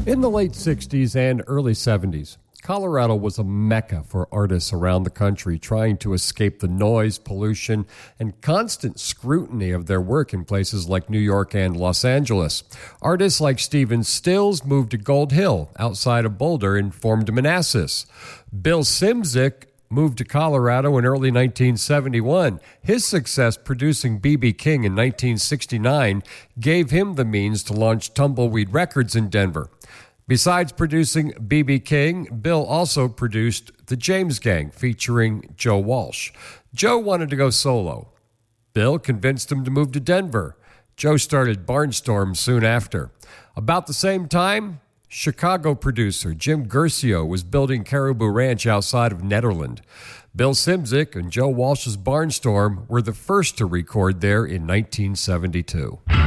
In the late 60s and early 70s, Colorado was a mecca for artists around the country trying to escape the noise, pollution, and constant scrutiny of their work in places like New York and Los Angeles. Artists like Stephen Stills moved to Gold Hill outside of Boulder and formed Manassas. Bill Szymczyk moved to Colorado in early 1971. His success producing B.B. King in 1969 gave him the means to launch Tumbleweed Records in Denver. Besides producing B.B. King, Bill also produced The James Gang, featuring Joe Walsh. Joe wanted to go solo. Bill convinced him to move to Denver. Joe started Barnstorm soon after. About the same time, Chicago producer Jim Guercio was building Caribou Ranch outside of Nederland. Bill Szymczyk and Joe Walsh's Barnstorm were the first to record there in 1972.